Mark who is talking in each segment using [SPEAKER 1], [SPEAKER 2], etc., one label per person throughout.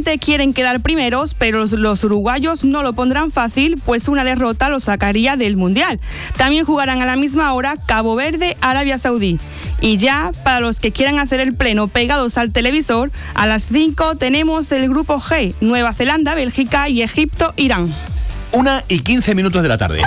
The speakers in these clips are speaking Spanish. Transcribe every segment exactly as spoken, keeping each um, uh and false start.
[SPEAKER 1] Obviamente quieren quedar primeros, pero los, los uruguayos no lo pondrán fácil, pues una derrota los sacaría del Mundial. También jugarán a la misma hora Cabo Verde, Arabia Saudí. Y ya, para los que quieran hacer el pleno pegados al televisor, a las cinco tenemos el grupo G, Nueva Zelanda, Bélgica y Egipto, Irán.
[SPEAKER 2] Una y quince minutos de la tarde.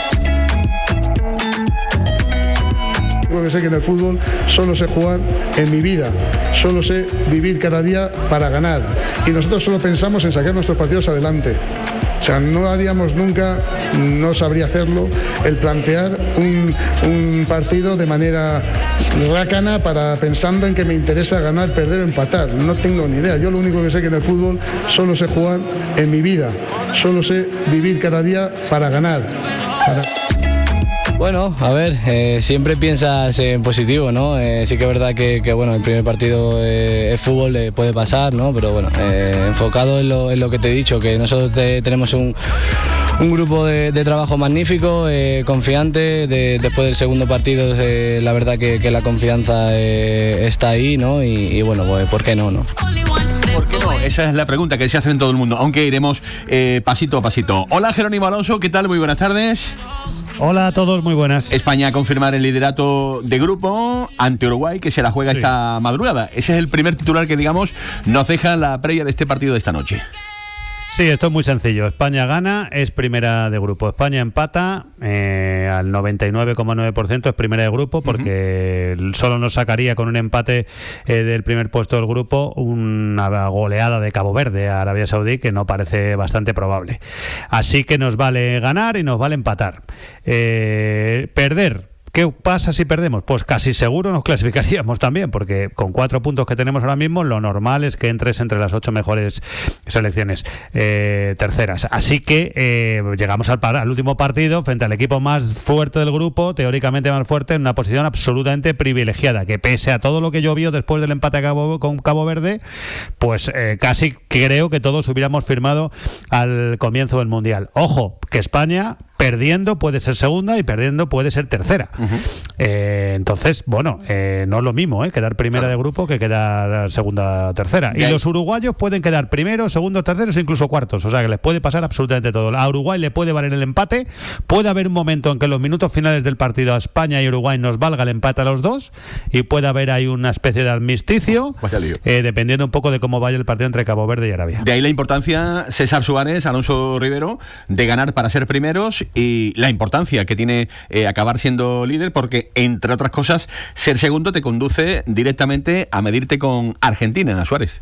[SPEAKER 3] Porque sé que en el fútbol solo sé jugar en mi vida, solo sé vivir cada día para ganar. Y nosotros solo pensamos en sacar nuestros partidos adelante. O sea, no haríamos nunca, no sabría hacerlo, el plantear un, un partido de manera rácana para pensando en que me interesa ganar, perder o empatar. No tengo ni idea. Yo lo único que sé que en el fútbol solo sé jugar en mi vida, solo sé vivir cada día para ganar. Para...
[SPEAKER 4] Bueno, a ver, eh, siempre piensas en positivo, ¿no? Eh, sí que es verdad que, que bueno, el primer partido eh, es fútbol, eh, puede pasar, ¿no? Pero bueno, eh, enfocado en lo, en lo que te he dicho, que nosotros te, tenemos un, un grupo de, de trabajo magnífico, eh, confiante. De, después del segundo partido, eh, la verdad que, que la confianza eh, está ahí, ¿no? Y, y bueno, pues, ¿por qué no, no?
[SPEAKER 2] ¿Por qué no? Esa es la pregunta que se hace en todo el mundo, aunque iremos eh, pasito a pasito. Hola, Jerónimo Alonso, ¿qué tal? Muy buenas tardes.
[SPEAKER 5] Hola a todos, muy buenas.
[SPEAKER 2] España a confirmar el liderato de grupo ante Uruguay, que se la juega sí. esta madrugada. Ese es el primer titular que, digamos, nos deja la previa de este partido de esta noche.
[SPEAKER 5] Sí, esto es muy sencillo. España gana, es primera de grupo. España empata eh, al noventa y nueve coma nueve por ciento, es primera de grupo, porque uh-huh. solo nos sacaría con un empate eh, del primer puesto del grupo una goleada de Cabo Verde a Arabia Saudí, que no parece bastante probable. Así que nos vale ganar y nos vale empatar. Eh, perder. ¿Qué pasa si perdemos? Pues casi seguro nos clasificaríamos también, porque con cuatro puntos que tenemos ahora mismo, lo normal es que entres entre las ocho mejores selecciones eh, terceras. Así que eh, llegamos al, al último partido frente al equipo más fuerte del grupo, teóricamente más fuerte, en una posición absolutamente privilegiada, que pese a todo lo que llovió después del empate a Cabo, con Cabo Verde, pues eh, casi creo que todos hubiéramos firmado al comienzo del Mundial. Ojo, que España... perdiendo puede ser segunda y perdiendo puede ser tercera. Uh-huh. Eh, entonces, bueno, eh, no es lo mismo, ¿eh? Quedar primera claro. de grupo que quedar segunda tercera. Y los uruguayos pueden quedar primeros, segundos, terceros e incluso cuartos. O sea que les puede pasar absolutamente todo. A Uruguay le puede valer el empate. Puede haber un momento en que en los minutos finales del partido a España y Uruguay nos valga el empate a los dos, y puede haber ahí una especie de armisticio, eh, dependiendo un poco de cómo vaya el partido entre Cabo Verde y Arabia.
[SPEAKER 2] De ahí la importancia, César Suárez, Alonso Rivero, de ganar para ser primeros, y la importancia que tiene eh, acabar siendo líder, porque entre otras cosas ser segundo te conduce directamente a medirte con Argentina, Suárez.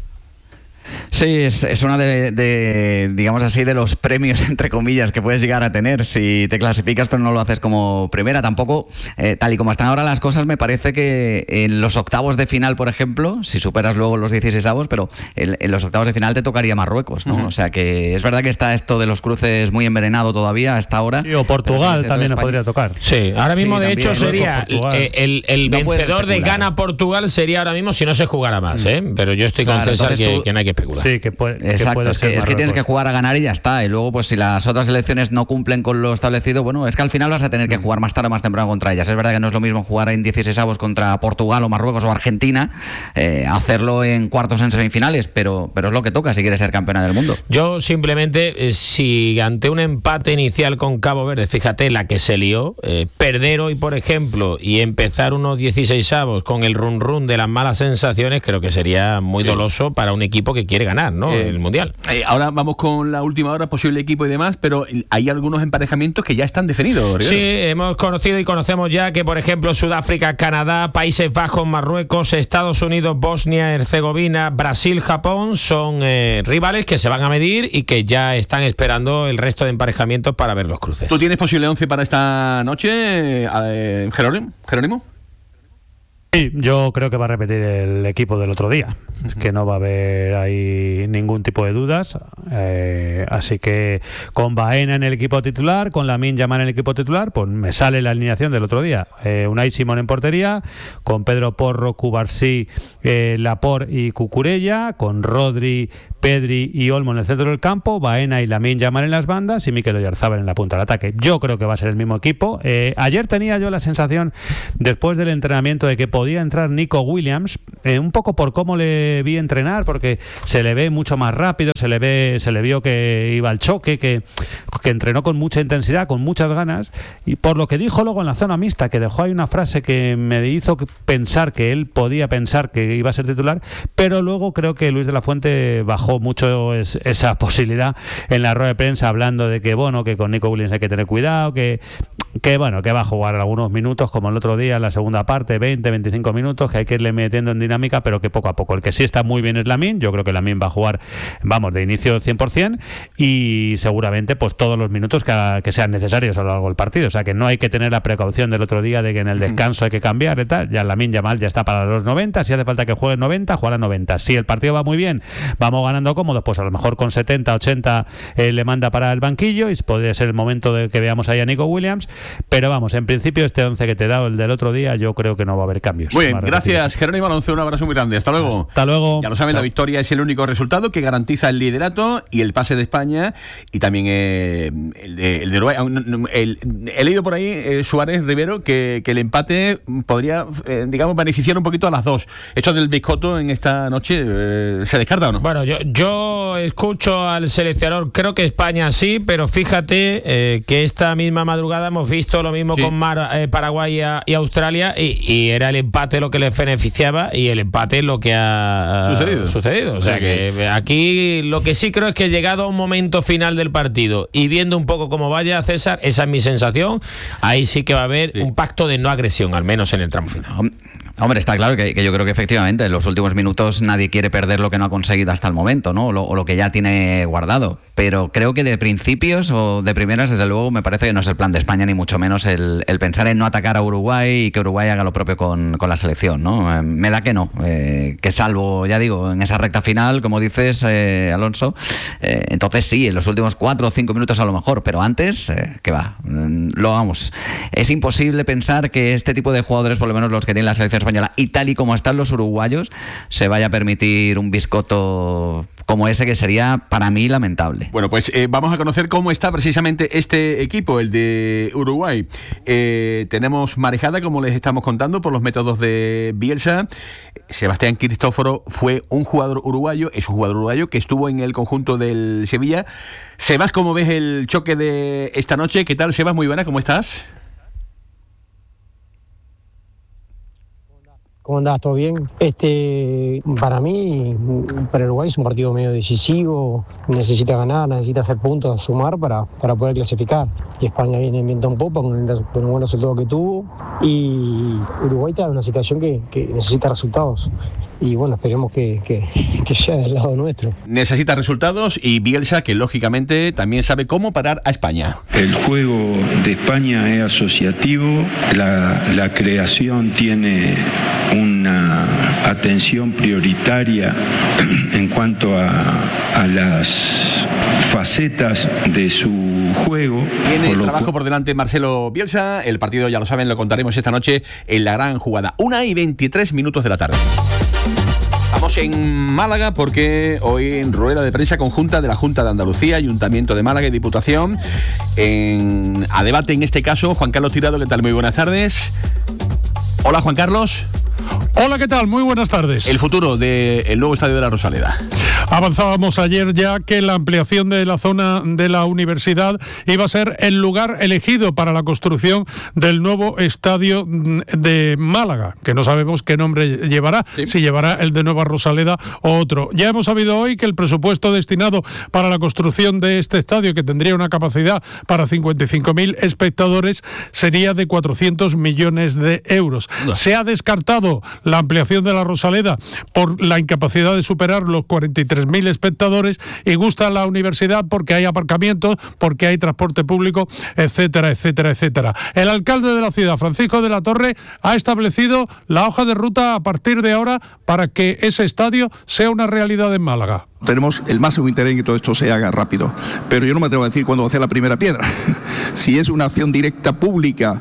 [SPEAKER 6] Sí, es, es una de, de, digamos así, de los premios, entre comillas, que puedes llegar a tener si te clasificas pero no lo haces como primera. Tampoco, eh, tal y como están ahora las cosas, me parece que en los octavos de final, por ejemplo, si superas luego los dieciseisavos, pero en, en los octavos de final te tocaría Marruecos, ¿no? Uh-huh. O sea que es verdad que está esto de los cruces muy envenenado todavía hasta ahora.
[SPEAKER 5] Sí, o Portugal también nos podría tocar.
[SPEAKER 7] Sí, ahora mismo sí, de hecho sería el, el, el no vencedor de gana Portugal sería ahora mismo si no se jugara más, ¿eh? Pero yo estoy con claro, César que, tú... que no hay que especular.
[SPEAKER 5] Sí, que puede,
[SPEAKER 6] exacto,
[SPEAKER 5] que puede
[SPEAKER 6] es,
[SPEAKER 5] ser
[SPEAKER 6] que, es que tienes que jugar a ganar y ya está. Y luego, pues si las otras selecciones no cumplen con lo establecido, bueno, es que al final vas a tener que jugar más tarde o más temprano contra ellas. Es verdad que no es lo mismo jugar en dieciseisavos contra Portugal o Marruecos o Argentina, eh, hacerlo en cuartos, en semifinales, pero, pero es lo que toca si quieres ser campeona del mundo.
[SPEAKER 7] Yo simplemente, eh, si ante un empate inicial con Cabo Verde, fíjate la que se lió, eh, perder hoy, por ejemplo, y empezar unos dieciseisavos con el run run de las malas sensaciones, creo que sería muy sí. doloso para un equipo que quiere ganar, ¿no? Eh, el Mundial.
[SPEAKER 2] Eh, ahora vamos con la última hora, posible equipo y demás, pero hay algunos emparejamientos que ya están definidos, Rivero.
[SPEAKER 7] Sí, hemos conocido y conocemos ya que, por ejemplo, Sudáfrica, Canadá, Países Bajos, Marruecos, Estados Unidos, Bosnia, Herzegovina, Brasil, Japón son eh, rivales que se van a medir y que ya están esperando el resto de emparejamientos para ver los cruces.
[SPEAKER 2] ¿Tú tienes posible once para esta noche, eh, Jerónimo? ¿Jerónimo?
[SPEAKER 5] Sí, yo creo que va a repetir el equipo del otro día, uh-huh. que no va a haber ahí ningún tipo de dudas, eh, así que con Baena en el equipo titular, con Lamine Yamal en el equipo titular, pues me sale la alineación del otro día. eh, Unai Simón en portería, con Pedro Porro, Cubarsí, eh, Laporte y Cucurella, con Rodri, Pedri y Olmo en el centro del campo, Baena y Lamine Yamal en las bandas y Mikel Oyarzabal en la punta del ataque. Yo creo que va a ser el mismo equipo. Eh, ayer tenía yo la sensación, después del entrenamiento, de que podía entrar Nico Williams, eh, un poco por cómo le vi entrenar, porque se le ve mucho más rápido, se le ve, se le vio que iba al choque, que, que entrenó con mucha intensidad, con muchas ganas, y por lo que dijo luego en la zona mixta, que dejó ahí una frase que me hizo pensar que él podía pensar que iba a ser titular, pero luego creo que Luis de la Fuente bajó mucho es, esa posibilidad en la rueda de prensa, hablando de que bueno, que con Nico Williams hay que tener cuidado, que que bueno, que va a jugar algunos minutos como el otro día en la segunda parte, veinte, veinticinco minutos, que hay que irle metiendo en dinámica, pero que poco a poco. El que sí está muy bien es Lamine. Yo creo que Lamine va a jugar, vamos, de inicio cien por ciento, y seguramente pues todos los minutos que, que sean necesarios a lo largo del partido. O sea que no hay que tener la precaución del otro día de que en el descanso hay que cambiar y tal. Ya Lamine Yamal ya está para los noventa. Si hace falta que juegue noventa, jugará noventa. Si el partido va muy bien, vamos ganando cómodos, pues a lo mejor con setenta, ochenta eh, le manda para el banquillo y puede ser el momento de que veamos ahí a Nico Williams. Pero vamos, en principio este once que te he dado, el del otro día, yo creo que no va a haber cambios.
[SPEAKER 2] Muy bien, gracias Jerónimo Alonso, un abrazo muy grande, hasta luego.
[SPEAKER 5] Hasta luego.
[SPEAKER 2] Ya lo saben,
[SPEAKER 5] Chao.
[SPEAKER 2] La victoria es el único resultado que garantiza el liderato y el pase de España, y también eh, el de, el de Uruguay. El, he leído por ahí, eh, Suárez Rivero, que, que el empate podría, eh, digamos, beneficiar un poquito a las dos. ¿Esto del biscotto en esta noche eh, se descarta o no?
[SPEAKER 7] Bueno, yo, yo escucho al seleccionador, creo que España sí, pero fíjate eh, que esta misma madrugada hemos visto lo mismo sí. con Mar, eh, Paraguay y Australia, y, y era el empate lo que les beneficiaba, y el empate es lo que ha
[SPEAKER 2] sucedido.
[SPEAKER 7] sucedido. O sea que aquí lo que sí creo es que llegado a un momento final del partido y viendo un poco cómo vaya César, esa es mi sensación, ahí sí que va a haber sí. un pacto de no agresión, al menos en el tramo final.
[SPEAKER 6] Hombre, está claro que, que yo creo que efectivamente en los últimos minutos nadie quiere perder lo que no ha conseguido hasta el momento, ¿no? O lo, o lo que ya tiene guardado. Pero creo que de principios o de primeras, desde luego, me parece que no es el plan de España, ni mucho menos el, el pensar en no atacar a Uruguay y que Uruguay haga lo propio con, con la selección, ¿no? Eh, me da que no. Eh, que salvo, ya digo, en esa recta final, como dices, eh, Alonso, eh, entonces sí, en los últimos cuatro o cinco minutos a lo mejor, pero antes, eh, ¿qué va? Eh, lo vamos. Es imposible pensar que este tipo de jugadores, por lo menos los que tiene la selección española, y tal y como están los uruguayos, se vaya a permitir un biscotto como ese, que sería para mí lamentable.
[SPEAKER 2] Bueno, pues eh, vamos a conocer cómo está precisamente este equipo, el de Uruguay. Eh, tenemos marejada, como les estamos contando, por los métodos de Bielsa. Sebastián Cristóforo fue un jugador uruguayo, es un jugador uruguayo que estuvo en el conjunto del Sevilla. Sebas, ¿cómo ves el choque de esta noche? ¿Qué tal, Sebas? Muy buena, ¿cómo estás?
[SPEAKER 8] ¿Cómo andás? ¿Todo bien? Este, para mí, para Uruguay es un partido medio decisivo, necesita ganar, necesita hacer puntos, sumar para, para poder clasificar. Y España viene en viento en popa con el, con el buen resultado que tuvo, y Uruguay está en una situación que, que necesita resultados. Y bueno, esperemos que, que, que sea del lado nuestro.
[SPEAKER 2] Necesita resultados, y Bielsa, que lógicamente también sabe cómo parar a España.
[SPEAKER 9] El juego de España es asociativo, la, la creación tiene una atención prioritaria en cuanto a, a las facetas de su juego.
[SPEAKER 2] Tiene el trabajo por delante Marcelo Bielsa. El partido, ya lo saben, lo contaremos esta noche en la gran jugada. Una y veintitrés minutos de la tarde. Estamos en Málaga porque hoy en rueda de prensa conjunta de la Junta de Andalucía, Ayuntamiento de Málaga y Diputación, en, a debate en este caso, Juan Carlos Tirado. ¿Qué tal? Muy buenas tardes. Hola, Juan Carlos.
[SPEAKER 10] Hola, ¿qué tal? Muy buenas tardes.
[SPEAKER 2] El futuro del nuevo estadio de la Rosaleda.
[SPEAKER 10] Avanzábamos ayer ya que la ampliación de la zona de la universidad iba a ser el lugar elegido para la construcción del nuevo estadio de Málaga, que no sabemos qué nombre llevará, sí. si llevará el de Nueva Rosaleda o otro. Ya hemos sabido hoy que el presupuesto destinado para la construcción de este estadio, que tendría una capacidad para cincuenta y cinco mil espectadores, sería de cuatrocientos millones de euros. No. Se ha descartado la ampliación de la Rosaleda por la incapacidad de superar los cuarenta y tres mil espectadores, y gusta la universidad porque hay aparcamientos, porque hay transporte público, etcétera, etcétera, etcétera. El alcalde de la ciudad, Francisco de la Torre, ha establecido la hoja de ruta a partir de ahora para que ese estadio sea una realidad en Málaga.
[SPEAKER 11] Tenemos el máximo interés en que todo esto se haga rápido, pero yo no me atrevo a decir cuándo va a hacer la primera piedra. Si es una acción directa pública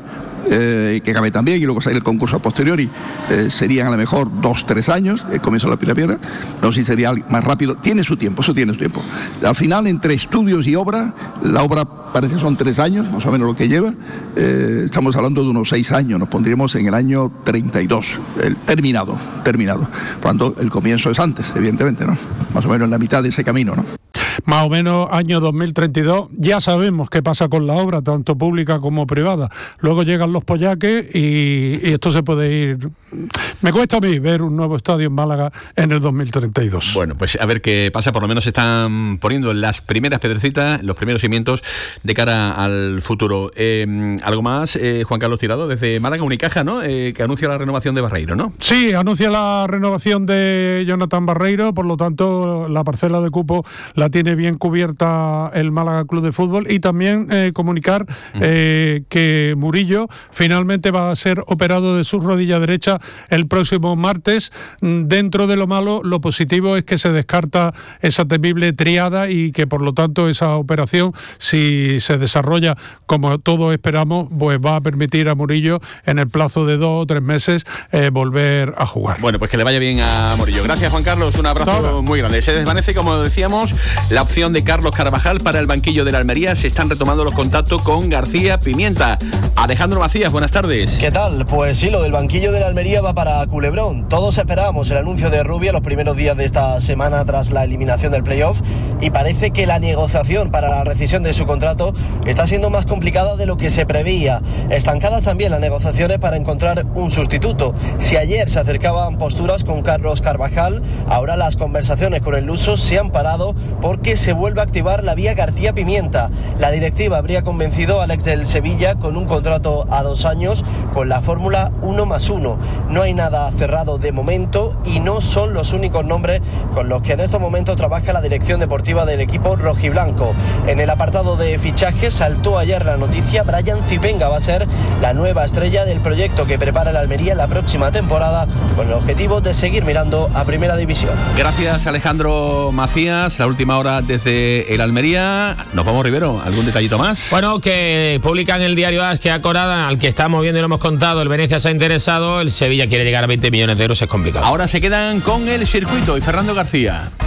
[SPEAKER 11] eh, que cabe también, y luego salir el concurso a posteriori, eh, serían a lo mejor dos, tres años, el comienzo de la Pila Piedra, no sé si sería más rápido, tiene su tiempo, eso tiene su tiempo. Al final, entre estudios y obra, la obra parece que son tres años, más o menos lo que lleva, eh, estamos hablando de unos seis años, nos pondríamos en el año treinta y dos, el terminado, terminado, cuando el comienzo es antes, evidentemente, ¿no? Más o menos en la mitad de ese camino, ¿no?
[SPEAKER 10] Más o menos año dos mil treinta y dos, ya sabemos qué pasa con la obra, tanto pública como privada. Luego llegan los pollaques y, y esto se puede ir... Me cuesta a mí ver un nuevo estadio en Málaga en el dos mil treinta y dos.
[SPEAKER 2] Bueno, pues a ver qué pasa, por lo menos se están poniendo las primeras piedrecitas, los primeros cimientos de cara al futuro. Eh, ¿Algo más, eh, Juan Carlos Tirado, desde Málaga Unicaja, ¿no? Eh, que anuncia la renovación de Barreiro, ¿no?
[SPEAKER 10] Sí, anuncia la renovación de Jonathan Barreiro, por lo tanto la parcela de cupo la tiene bien cubierta el Málaga Club de Fútbol, y también eh, comunicar eh, que Murillo finalmente va a ser operado de su rodilla derecha el próximo martes. Dentro de lo malo, lo positivo es que se descarta esa temible triada y que por lo tanto esa operación, si se desarrolla como todos esperamos, pues va a permitir a Murillo en el plazo de dos o tres meses eh, volver a jugar.
[SPEAKER 2] Bueno, pues que le vaya bien a Murillo. Gracias, Juan Carlos, un abrazo Hola. muy grande. Se desvanece, como decíamos, la opción de Carlos Carvajal para el banquillo de la Almería. Se están retomando los contactos con García Pimienta. Alejandro Macías, buenas tardes.
[SPEAKER 12] ¿Qué tal? Pues sí, lo del banquillo de la Almería va para Culebrón. Todos esperábamos el anuncio de Rubia los primeros días de esta semana tras la eliminación del playoff, y parece que la negociación para la rescisión de su contrato está siendo más complicada de lo que se preveía. Estancadas también las negociaciones para encontrar un sustituto. Si ayer se acercaban posturas con Carlos Carvajal, ahora las conversaciones con el luso se han parado porque se vuelve a activar la vía García Pimienta. La directiva habría convencido al ex del Sevilla con un contrato a dos años con la fórmula uno más uno. No hay nada cerrado de momento y no son los únicos nombres con los que en estos momentos trabaja la dirección deportiva del equipo rojiblanco. En el apartado de fichajes saltó ayer la noticia: Brian Zipenga va a ser la nueva estrella del proyecto que prepara el Almería la próxima temporada, con el objetivo de seguir mirando a Primera División.
[SPEAKER 2] Gracias, Alejandro Macías. La última hora desde el Almería. Nos vamos, Rivero, ¿algún detallito más?
[SPEAKER 7] Bueno, que publican el diario AS que Acorada, al que estamos viendo y lo hemos contado, el Venecia se ha interesado, el Sevilla quiere llegar a veinte millones de euros, es complicado.
[SPEAKER 2] Ahora se quedan con el circuito y Fernando García.